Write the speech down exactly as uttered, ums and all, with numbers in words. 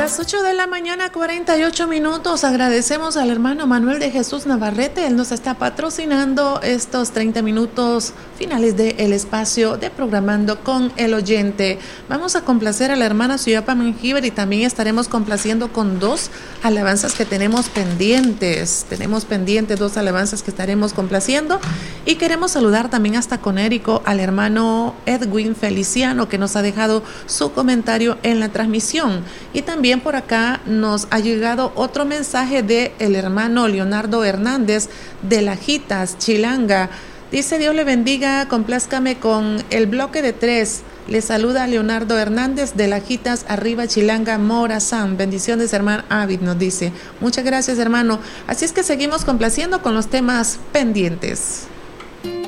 las ocho de la mañana, cuarenta y ocho minutos. Agradecemos al hermano Manuel de Jesús Navarrete. Él nos está patrocinando estos treinta minutos finales del espacio de Programando con el Oyente. Vamos a complacer a la hermana Suyapa Mengíbar y también estaremos complaciendo con dos alabanzas que tenemos pendientes. Tenemos pendientes dos alabanzas que estaremos complaciendo y queremos saludar también hasta Conérico al hermano Edwin Feliciano, que nos ha dejado su comentario en la transmisión. Y también por acá nos ha llegado otro mensaje de el hermano Leonardo Hernández de Lajitas, Chilanga. Dice: Dios le bendiga, complázcame con el bloque de tres. Le saluda Leonardo Hernández de Lajitas, arriba Chilanga, Morazán. Bendiciones, hermano Avid, nos dice. Muchas gracias, hermano. Así es que seguimos complaciendo con los temas pendientes.